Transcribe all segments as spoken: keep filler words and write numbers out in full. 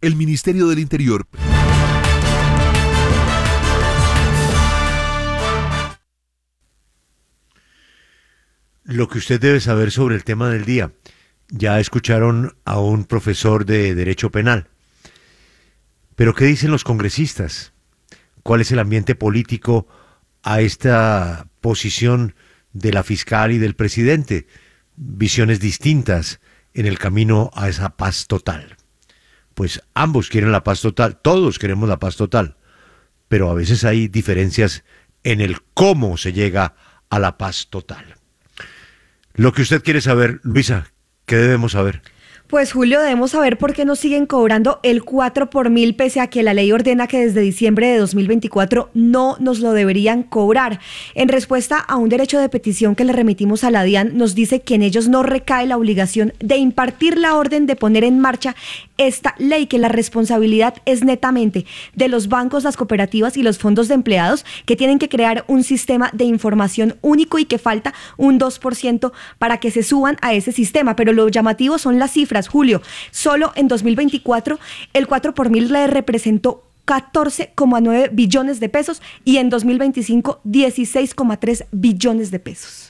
El Ministerio del Interior. Lo que usted debe saber sobre el tema del día. Ya escucharon a un profesor de Derecho Penal. Pero ¿qué dicen los congresistas? ¿Cuál es el ambiente político a esta posición de la fiscal y del presidente? Visiones distintas en el camino a esa paz total. Pues ambos quieren la paz total, todos queremos la paz total, pero a veces hay diferencias en el cómo se llega a la paz total. Lo que usted quiere saber, Luisa, ¿qué debemos saber? Pues Julio, debemos saber por qué nos siguen cobrando el cuatro por mil pese a que la ley ordena que desde diciembre de dos mil veinticuatro no nos lo deberían cobrar. En respuesta a un derecho de petición que le remitimos a la DIAN, nos dice que en ellos no recae la obligación de impartir la orden de poner en marcha esta ley, que la responsabilidad es netamente de los bancos, las cooperativas y los fondos de empleados, que tienen que crear un sistema de información único y que falta un dos por ciento para que se suban a ese sistema. Pero lo llamativo son las cifras. Julio, solo en dos mil veinticuatro el cuatro por mil le representó catorce coma nueve billones de pesos y en dos mil veinticinco dieciséis coma tres billones de pesos.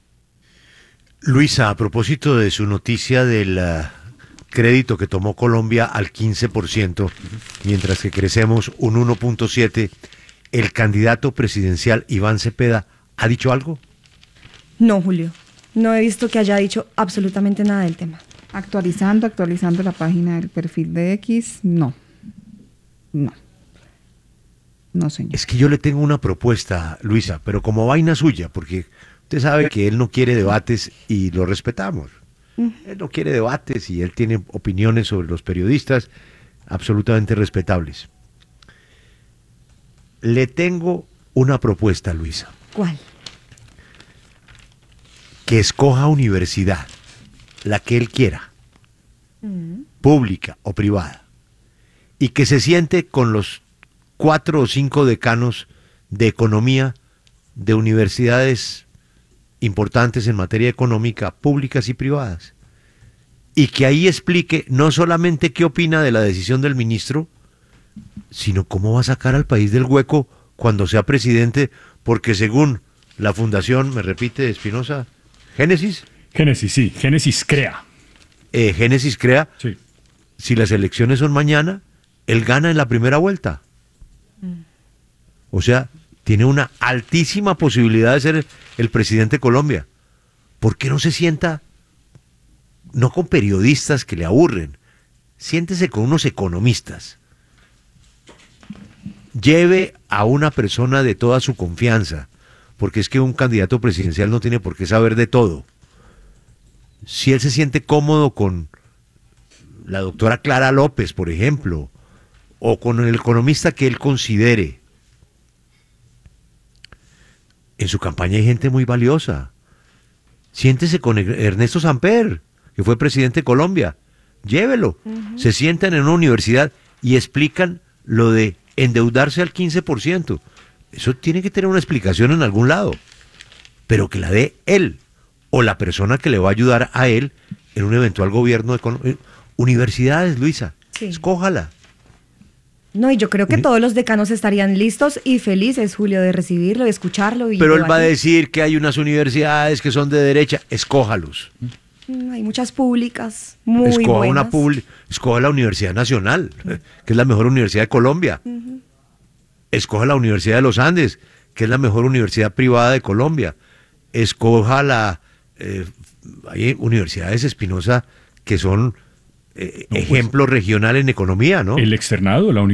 Luisa, a propósito de su noticia del uh, crédito que tomó Colombia al quince por ciento, mientras que crecemos un uno punto siete por ciento, ¿el candidato presidencial Iván Cepeda ha dicho algo? No, Julio, no he visto que haya dicho absolutamente nada del tema. Actualizando, actualizando la página del perfil de X, no. No. No, señor. Es que yo le tengo una propuesta, Luisa, pero como vaina suya, porque usted sabe que él no quiere debates y lo respetamos. Uh-huh. Él no quiere debates y él tiene opiniones sobre los periodistas absolutamente respetables. Le tengo una propuesta, Luisa. ¿Cuál? Que escoja universidad, la que él quiera, uh-huh. pública o privada, y que se siente con los cuatro o cinco decanos de economía de universidades importantes en materia económica, públicas y privadas, y que ahí explique no solamente qué opina de la decisión del ministro, sino cómo va a sacar al país del hueco cuando sea presidente, porque según la fundación, me repite Espinosa, Génesis, Génesis, sí, Génesis Crea. Eh, Génesis Crea, sí. Si las elecciones son mañana, él gana en la primera vuelta. Mm. O sea, tiene una altísima posibilidad de ser el, el presidente de Colombia. ¿Por qué no se sienta, no con periodistas que le aburren, siéntese con unos economistas? Lleve a una persona de toda su confianza, porque es que un candidato presidencial no tiene por qué saber de todo. Si él se siente cómodo con la doctora Clara López, por ejemplo, o con el economista que él considere, en su campaña hay gente muy valiosa. Siéntese con Ernesto Samper, que fue presidente de Colombia, llévelo. Uh-huh. Se sientan en una universidad y explican lo de endeudarse al quince por ciento. Eso tiene que tener una explicación en algún lado, pero que la dé él o la persona que le va a ayudar a él en un eventual gobierno de Colombia. Universidades, Luisa, sí. Escójala. No, y yo creo que todos los decanos estarían listos y felices, Julio, de recibirlo, de escucharlo. Y pero él va a decir que hay unas universidades que son de derecha, escójalos. Hay muchas públicas muy Escoja buenas. Una pública, escoja la Universidad Nacional, que es la mejor universidad de Colombia. Uh-huh. Escoja la Universidad de los Andes, que es la mejor universidad privada de Colombia. Escoja la... Eh, hay universidades, Espinosa, que son eh, no, ejemplo pues, regional en economía, ¿no? El externado, la